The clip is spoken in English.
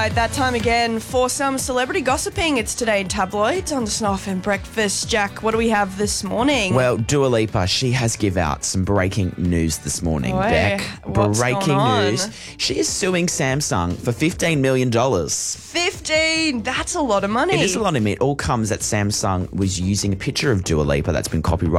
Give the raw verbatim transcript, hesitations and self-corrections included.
right, that time again for some celebrity gossiping. It's Today in Tabloids on the Snuff and Breakfast. Jack, what do we have this morning? Well, Dua Lipa, she has give out some breaking news this morning, Oi, Beck. what's breaking going on? news. She is suing Samsung for fifteen million dollars. fifteen! That's a lot of money. It is a lot of money. It all comes that Samsung was using a picture of Dua Lipa that's been copyrighted